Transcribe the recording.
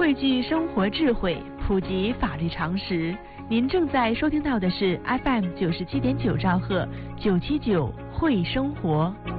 汇聚生活智慧，普及法律常识。您正在收听到的是 FM 97.9兆赫979会生活。